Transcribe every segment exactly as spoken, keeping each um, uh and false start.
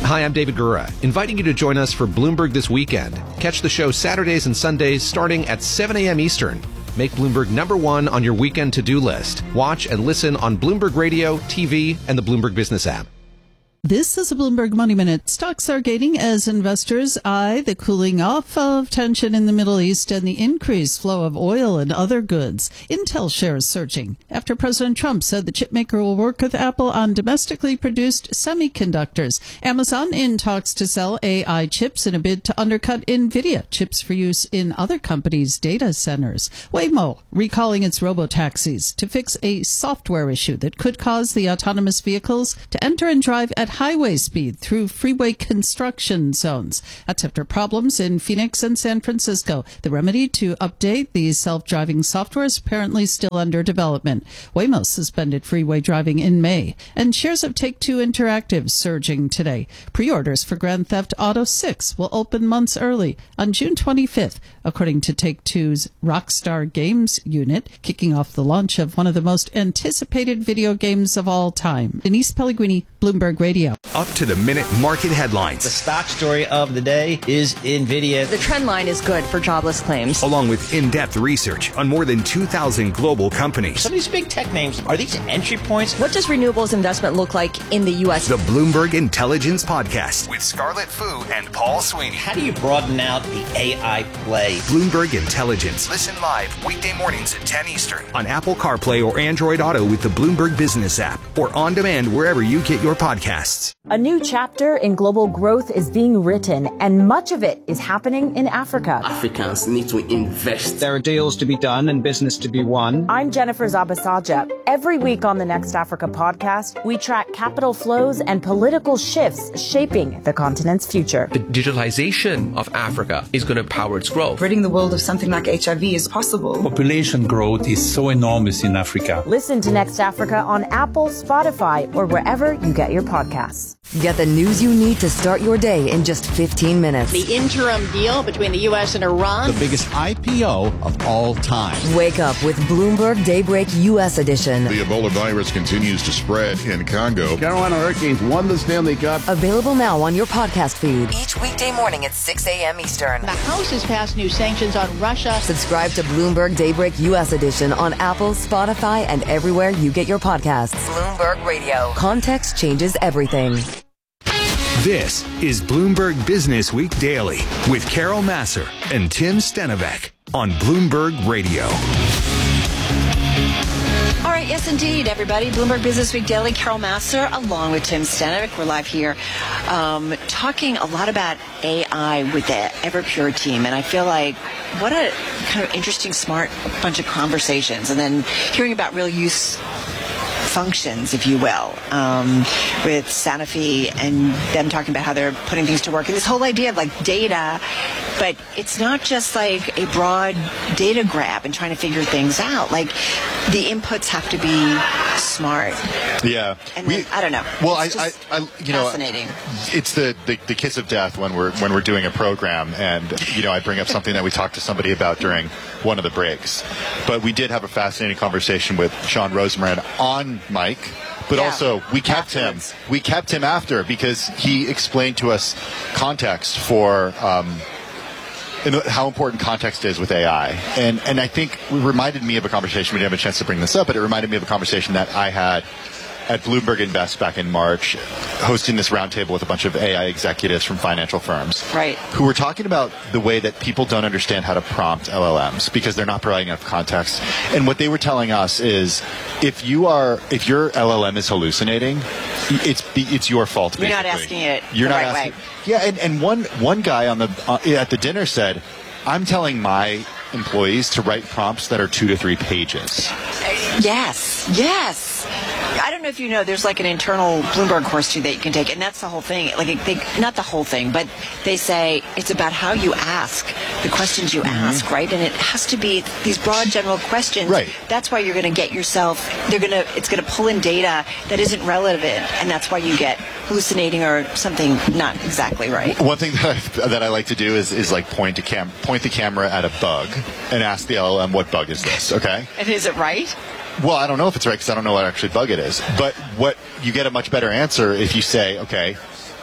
Hi, I'm David Gura, inviting you to join us for Bloomberg This Weekend. Catch the show Saturdays and Sundays starting at seven a.m. Eastern. Make Bloomberg number one on your weekend to-do list. Watch and listen on Bloomberg Radio, T V, and the Bloomberg Business app. This is a Bloomberg Money Minute. Stocks are gaining as investors eye the cooling off of tension in the Middle East and the increased flow of oil and other goods. Intel shares surging after President Trump said the chipmaker will work with Apple on domestically produced semiconductors. Amazon in talks to sell A I chips in a bid to undercut NVIDIA chips for use in other companies' data centers. Waymo recalling its robotaxis to fix a software issue that could cause the autonomous vehicles to enter and drive at highway speed through freeway construction zones. That's after problems in Phoenix and San Francisco. The remedy to update the self-driving software is apparently still under development. Waymo suspended freeway driving in May, and shares of Take-Two Interactive surging today. Pre-orders for Grand Theft Auto six will open months early on June twenty-fifth, according to Take-Two's Rockstar Games unit, kicking off the launch of one of the most anticipated video games of all time. Denise Pellegrini, Bloomberg Radio. Up-to-the-minute market headlines. The stock story of the day is NVIDIA. The trend line is good for jobless claims. Along with in-depth research on more than two thousand global companies. Some of these big tech names, are these entry points? What does renewables investment look like in the U S? The Bloomberg Intelligence Podcast with Scarlett Fu and Paul Sweeney. How do you broaden out the A I play? Bloomberg Intelligence. Listen live weekday mornings at ten Eastern on Apple CarPlay or Android Auto with the Bloomberg Business app or on demand wherever you get your podcasts. A new chapter in global growth is being written, and much of it is happening in Africa. Africans need to invest. There are deals to be done and business to be won. I'm Jennifer Zabasaja. Every week on the Next Africa podcast, we track capital flows and political shifts shaping the continent's future. The digitalization of Africa is going to power its growth. Ridding the world of something like H I V is possible. Population growth is so enormous in Africa. Listen to Next Africa on Apple, Spotify, or wherever you get your podcasts. Get the news you need to start your day in just fifteen minutes. The interim deal between the U S and Iran. The biggest I P O of all time. Wake up with Bloomberg Daybreak U S edition. The Ebola virus continues to spread in Congo. Carolina Hurricanes won the Stanley Cup. Available now on your podcast feed. Each weekday morning at six a.m. Eastern. The House has passed new sanctions on Russia. Subscribe to Bloomberg Daybreak U S edition on Apple, Spotify, and everywhere you get your podcasts. Bloomberg Radio. Context changes everything. This is Bloomberg Business Week Daily with Carol Massar and Tim Stenovec on Bloomberg Radio. All right, yes, indeed, everybody. Bloomberg Business Week Daily, Carol Massar, along with Tim Stenovec. We're live here um, talking a lot about A I with the Everpure team, and I feel like what a kind of interesting, smart bunch of conversations, and then hearing about real use functions, if you will, um, with Sanofi and them talking about how they're putting things to work. And this whole idea of like data, but it's not just like a broad data grab and trying to figure things out. Like the inputs have to be smart. Yeah. And we, then, I don't know. Well, it's I, I, I, you know, fascinating. It's the, the, the kiss of death when we're when we're doing a program, and you know, I bring up something that we talked to somebody about during one of the breaks. But we did have a fascinating conversation with Sean Rosenbrand on mic. But yeah, also, we kept afterwards. him. We kept him after because he explained to us context for um, how important context is with A I. And and I think it reminded me of a conversation. We didn't have a chance to bring this up, but it reminded me of a conversation that I had at Bloomberg Invest back in March, hosting this roundtable with a bunch of A I executives from financial firms. Right. Who were talking about the way that people don't understand how to prompt L L Ms because they're not providing enough context. And what they were telling us is if you are, if your L L M is hallucinating, it's it's your fault, basically. You're not asking it You're the not right asking, way. Yeah, and, and one, one guy on the uh, at the dinner said, I'm telling my employees to write prompts that are two to three pages. Yes, yes. I don't know if you know, there's like an internal Bloomberg course too that you can take, and that's the whole thing. Like, they, not the whole thing, but they say it's about how you ask, the questions you mm-hmm. ask, right? And it has to be these broad, general questions. Right. That's why you're going to get yourself. They're going to. It's going to pull in data that isn't relevant, and that's why you get hallucinating or something not exactly right. One thing that I, that I like to do is is like point to cam point the camera at a bug and ask the L L M, what bug is this? Okay. And is it right? Well, I don't know if it's right because I don't know what actually bug it is. But what you get a much better answer if you say, okay,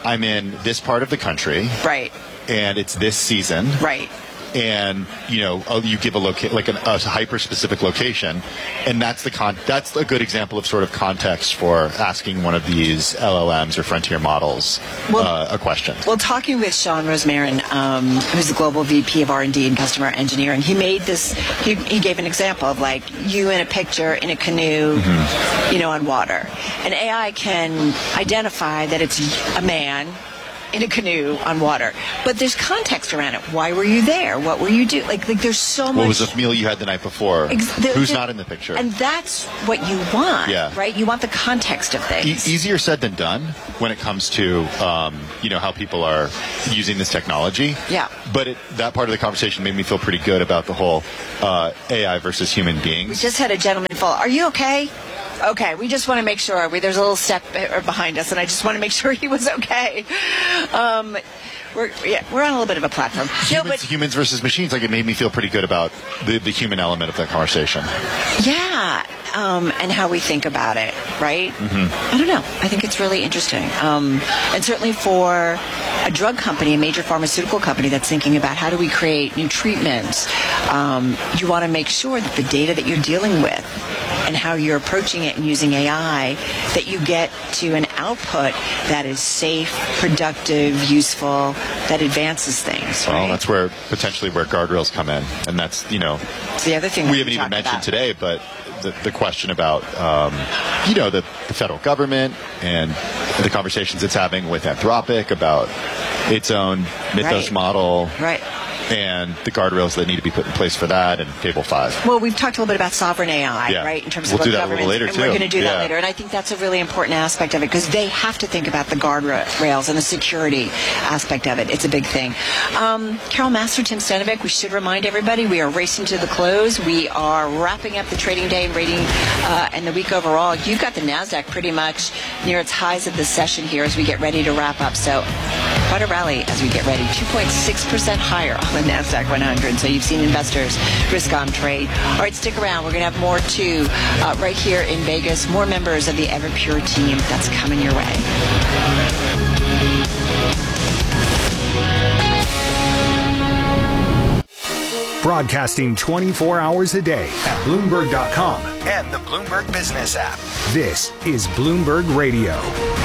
I'm in this part of the country. Right. And it's this season. Right. And, you know, you give a loca- like an, a hyper-specific location, and that's the con- that's a good example of sort of context for asking one of these L L Ms or frontier models well, uh, a question. Well, talking with Sean Rosmarin, um, who's the Global V P of R and D and Customer Engineering, he made this, he, he gave an example of like you in a picture in a canoe, mm-hmm. you know, on water. And A I can identify that it's a man in a canoe on water, but there's context around it. Why were you there? What were you doing? Like, like there's so much. What was the meal you had the night before? Ex- the, Who's the, not in the picture? And that's what you want, yeah. right? You want the context of things. E- easier said than done when it comes to, um, you know, how people are using this technology. Yeah. But it, that part of the conversation made me feel pretty good about the whole uh, A I versus human beings. We just had a gentleman fall. Are you okay? Okay, we just want to make sure. We, there's a little step behind us, and I just want to make sure he was okay. Um, we're yeah, we're on a little bit of a platform. Humans, no, but humans versus machines, like it made me feel pretty good about the, the human element of that conversation. Yeah, um, and how we think about it, right? Mm-hmm. I don't know. I think it's really interesting. Um, and certainly for a drug company, a major pharmaceutical company that's thinking about how do we create new treatments, um, you want to make sure that the data that you're dealing with and how you're approaching it and using A I, that you get to an output that is safe, productive, useful, that advances things. Right? Well, that's where potentially where guardrails come in, and that's, you know, it's the other thing we haven't even mentioned about. today, but the, the question about, um, you know, the, the federal government and the conversations it's having with Anthropic about its own Mythos right. model. Right. And the guardrails that need to be put in place for that, and Table Five. Well, we've talked a little bit about sovereign A I, yeah. right, in terms we'll of do what that a little later, and too. we're going to do yeah. that later. And I think that's a really important aspect of it, because they have to think about the guardrails and the security aspect of it. It's a big thing. Um, Carol Massar, Tim Stanovic, we should remind everybody we are racing to the close. We are wrapping up the trading day and rating uh, and the week overall. You've got the NASDAQ pretty much near its highs of the session here as we get ready to wrap up. So quite a rally as we get ready. two point six percent higher on the NASDAQ one hundred. So you've seen investors risk on trade. All right, stick around. We're going to have more, too, uh, right here in Vegas. More members of the Everpure team. That's coming your way. Broadcasting twenty-four hours a day at Bloomberg dot com and the Bloomberg Business app. This is Bloomberg Radio.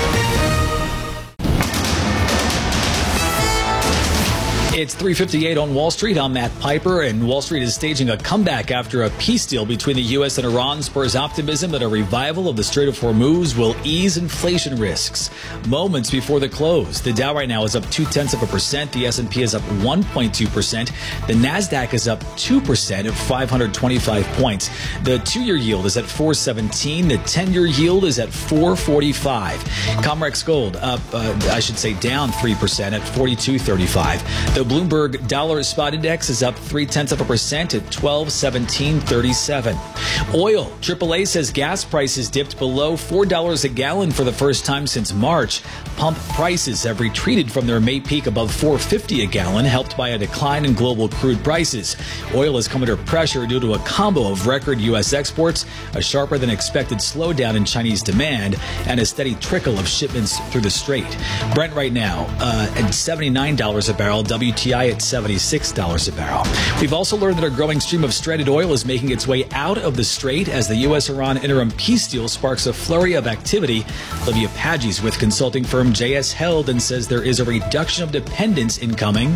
It's three fifty-eight on Wall Street. I'm Matt Piper, and Wall Street is staging a comeback after a peace deal between the U S and Iran spurs optimism that a revival of the Strait of Hormuz will ease inflation risks. Moments before the close, the Dow right now is up two-tenths of a percent. The S and P is up one point two percent. The NASDAQ is up two percent at five hundred twenty-five points. The two-year yield is at four seventeen. The ten-year yield is at four forty-five. Comrex Gold up, uh, I should say down three percent at forty-two thirty-five. The Bloomberg Dollar Spot Index is up three-tenths of a percent at twelve seventeen thirty-seven. Oil, triple A says gas prices dipped below four dollars a gallon for the first time since March. Pump prices have retreated from their May peak above four fifty a gallon, helped by a decline in global crude prices. Oil has come under pressure due to a combo of record U S exports, a sharper than expected slowdown in Chinese demand, and a steady trickle of shipments through the Strait. Brent right now uh, at seventy-nine dollars a barrel, W T I at seventy-six dollars a barrel. We've also learned that a growing stream of stranded oil is making its way out of the Strait as the U S Iran interim peace deal sparks a flurry of activity. Olivia Paggi's with consulting firm J S Held and says there is a reduction of dependence incoming.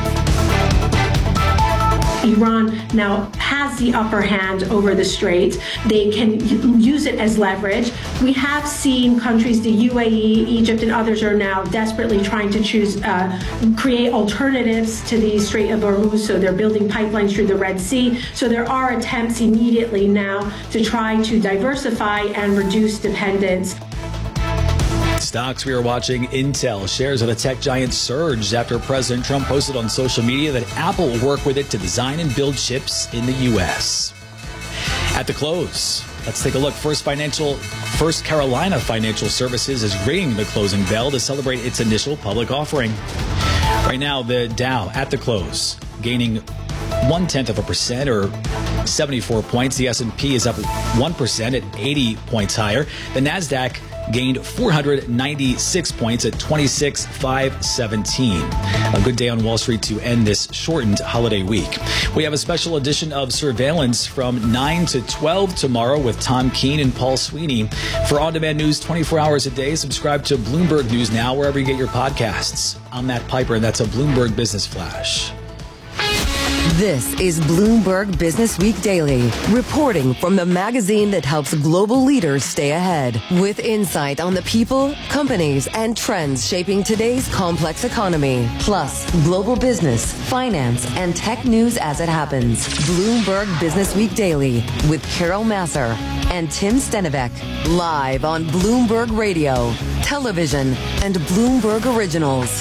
Iran now has the upper hand over the Strait. They can use it as leverage. We have seen countries, the U A E, Egypt, and others are now desperately trying to choose, uh, create alternatives to the Strait of Hormuz. So they're building pipelines through the Red Sea. So there are attempts immediately now to try to diversify and reduce dependence. Stocks we are watching. Intel shares of the tech giant surged after President Trump posted on social media that Apple will work with it to design and build chips in the U S. At the close, let's take a look. First Financial, First Carolina Financial Services is ringing the closing bell to celebrate its initial public offering. Right now, the Dow at the close gaining one-tenth of a percent or seventy-four points. The S and P is up one percent at eighty points higher. The NASDAQ gained four hundred ninety-six points at twenty-six thousand five hundred seventeen. A good day on Wall Street to end this shortened holiday week. We have a special edition of Surveillance from nine to twelve tomorrow with Tom Keene and Paul Sweeney. For on-demand news twenty-four hours a day, subscribe to Bloomberg News Now wherever you get your podcasts. I'm Matt Piper, and that's a Bloomberg Business Flash. This is Bloomberg Business Week Daily, reporting from the magazine that helps global leaders stay ahead, with insight on the people, companies, and trends shaping today's complex economy, plus global business, finance, and tech news as it happens. Bloomberg Business Week Daily with Carol Massar and Tim Stenivek, live on Bloomberg Radio, television, and Bloomberg Originals.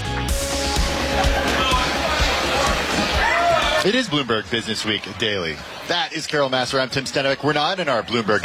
It is Bloomberg Business Week Daily. That is Carol Massar. I'm Tim Stenivek. We're not in our Bloomberg